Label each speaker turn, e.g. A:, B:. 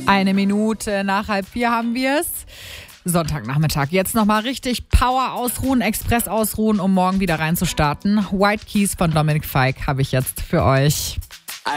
A: Eine Minute nach 3:30 haben wir es. Sonntagnachmittag. Jetzt nochmal richtig Power ausruhen, Express ausruhen, um morgen wieder reinzustarten. White Keys von Dominic Fike habe ich jetzt für euch.